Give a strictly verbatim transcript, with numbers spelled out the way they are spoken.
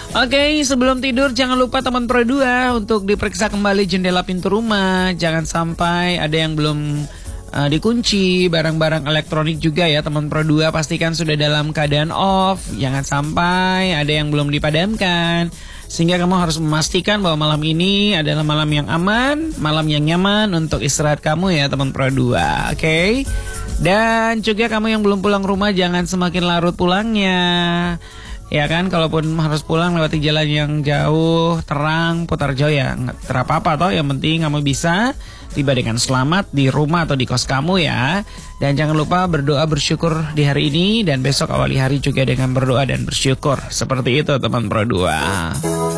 Oke, sebelum tidur jangan lupa teman Pro dua untuk diperiksa kembali jendela pintu rumah. Jangan sampai ada yang belum uh, dikunci, barang-barang elektronik juga ya teman Pro dua. Pastikan sudah dalam keadaan off. Jangan sampai ada yang belum dipadamkan. Sehingga kamu harus memastikan bahwa malam ini adalah malam yang aman, malam yang nyaman untuk istirahat kamu ya teman Pro dua. Oke. Okay? Dan juga kamu yang belum pulang rumah jangan semakin larut pulangnya. Ya kan, kalaupun harus pulang lewati jalan yang jauh, terang, putar jauh ya nggak terapa-apa toh. Yang penting kamu bisa tiba dengan selamat di rumah atau di kos kamu ya. Dan jangan lupa berdoa bersyukur di hari ini dan besok awali hari juga dengan berdoa dan bersyukur. Seperti itu teman Pro dua.